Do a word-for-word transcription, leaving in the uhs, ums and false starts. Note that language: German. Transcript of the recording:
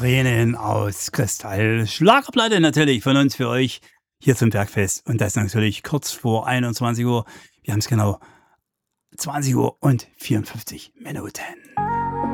Tränen aus Kristall. Schlagerplatte natürlich von uns für euch hier zum Bergfest. Und das natürlich kurz vor einundzwanzig Uhr. Wir haben es genau zwanzig Uhr und vierundfünfzig Minuten.